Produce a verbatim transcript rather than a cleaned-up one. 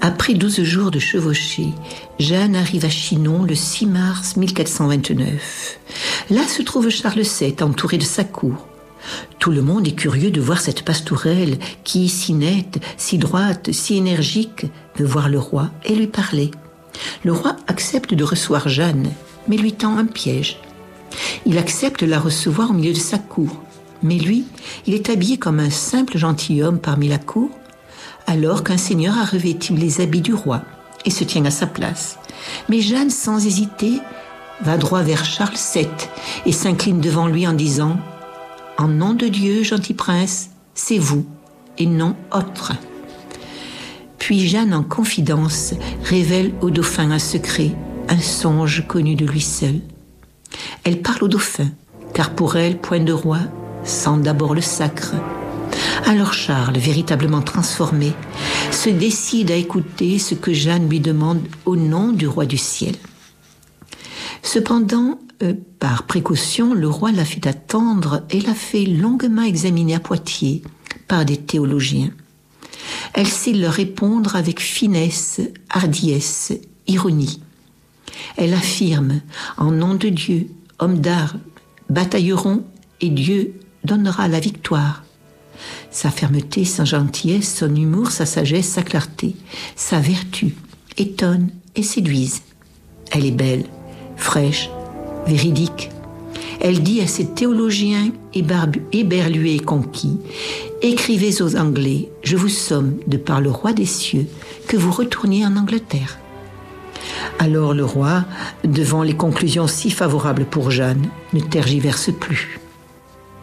Après douze jours de chevauchée, Jeanne arrive à Chinon le six mars mille quatre cent vingt-neuf. Là se trouve Charles sept, entouré de sa cour. Tout le monde est curieux de voir cette pastourelle qui, si nette, si droite, si énergique, veut voir le roi et lui parler. Le roi accepte de recevoir Jeanne, mais lui tend un piège. Il accepte de la recevoir au milieu de sa cour. Mais lui, il est habillé comme un simple gentilhomme parmi la cour, alors qu'un seigneur a revêtu les habits du roi et se tient à sa place. Mais Jeanne, sans hésiter, va droit vers Charles sept et s'incline devant lui en disant « En nom de Dieu, gentil prince, c'est vous et non autre. » Puis Jeanne, en confidence, révèle au dauphin un secret, un songe connu de lui seul. Elle parle au dauphin, car pour elle, point de roi, sans d'abord le sacre. Alors Charles, véritablement transformé, se décide à écouter ce que Jeanne lui demande au nom du roi du ciel. Cependant, euh, par précaution, le roi l'a fait attendre et l'a fait longuement examiner à Poitiers par des théologiens. Elle sait leur répondre avec finesse, hardiesse, ironie. Elle affirme, en nom de Dieu, hommes d'armes batailleront et Dieu donnera la victoire. Sa fermeté, sa gentillesse, son humour, sa sagesse, sa clarté, sa vertu étonnent et séduisent. Elle est belle, fraîche, véridique. Elle dit à ces théologiens ébarbu- éberlués et conquis « Écrivez aux Anglais, je vous somme, de par le roi des cieux, que vous retourniez en Angleterre. » Alors le roi, devant les conclusions si favorables pour Jeanne, ne tergiverse plus.